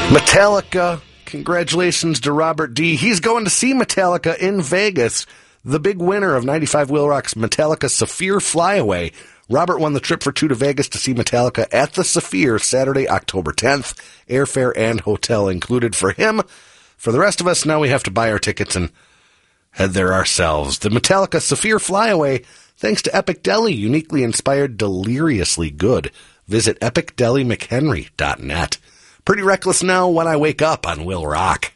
Metallica, congratulations to Robert D. He's going to see Metallica in Vegas, the big winner of 95 Wheel Rock's Metallica Saphir Flyaway. Robert won the trip for two to Vegas to see Metallica at the Saphir Saturday, October 10th. Airfare and hotel included for him. For the rest of us, now we have to buy our tickets and head there ourselves. The Metallica Saphir Flyaway, thanks to Epic Deli, uniquely inspired, deliriously good. Visit epicdelymchenry.net. Pretty Reckless now when I wake up on Will Rock.